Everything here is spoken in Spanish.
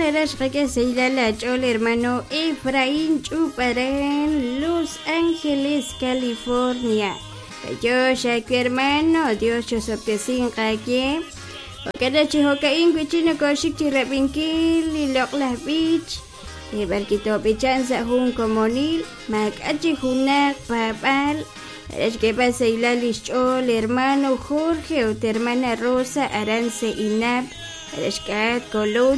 rashqa seilala ch'ol hermano Efraín Chuparán, Los Ángeles, California. Yo shaku hermano, Dios yo soptesin qaye. Wakada chihoka inguichino koshik chirapinkili loklah beach. Barquito pichanza jun comonil, makachi junak papal. Es que pasa ilalis ch'ol hermano Jorge o tu hermana Rosa Arance Inap. Rescat Colón